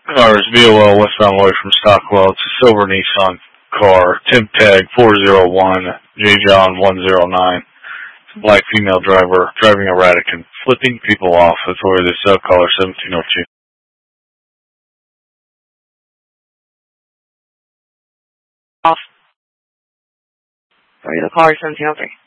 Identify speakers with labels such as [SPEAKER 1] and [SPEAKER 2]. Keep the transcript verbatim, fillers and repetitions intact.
[SPEAKER 1] Cars, B O L, westbound away from Stockwell. It's a silver Nissan car. Temp tag four zero one, J John one zero nine. It's a black female driver driving erratic and flipping people off. That's where this uh, caller seventeen oh two.
[SPEAKER 2] Off. Sorry, the caller seventeen oh three.